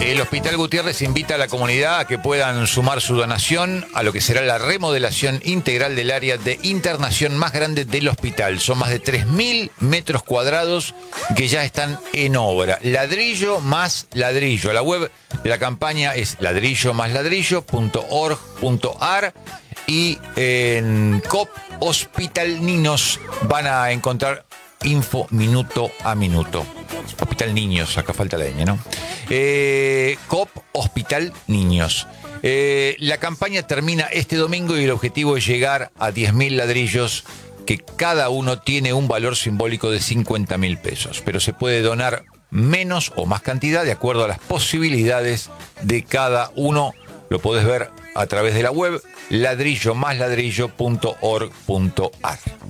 El Hospital Gutiérrez invita a la comunidad a que puedan sumar su donación a lo que será la remodelación integral del área de internación más grande del hospital. Son más de 3.000 metros cuadrados que ya están en obra. Ladrillo más ladrillo. La web de la campaña es ladrillomasladrillo.org.ar y en COP Hospital Niños van a encontrar info minuto a minuto. Hospital Niños, acá falta la ñ, ¿no? COP Hospital Niños. La campaña termina este domingo y el objetivo es llegar a 10.000 ladrillos, que cada uno tiene un valor simbólico de 50.000 pesos. Pero se puede donar menos o más cantidad de acuerdo a las posibilidades de cada uno. Lo podés ver a través de la web ladrillomasladrillo.org.ar.